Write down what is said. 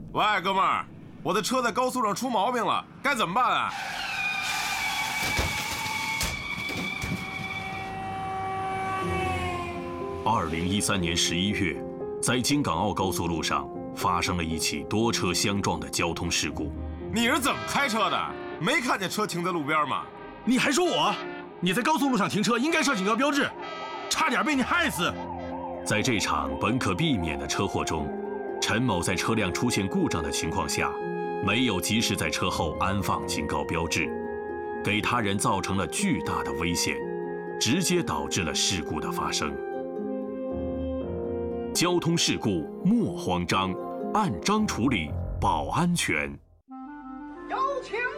喂，哥们儿，我的车在高速上出毛病了，该怎么办啊 ？2013年11月，在京港澳高速路上发生了一起多车相撞的交通事故。 你是怎么开车的？没看见车停在路边吗？ 你还说我？你在高速路上停车应该设警告标志，差点被你害死。 在这场本可避免的车祸中，陈某在车辆出现故障的情况下，没有及时在车后安放警告标志，给他人造成了巨大的危险，直接导致了事故的发生。交通事故莫慌张，按章处理保安全。 有请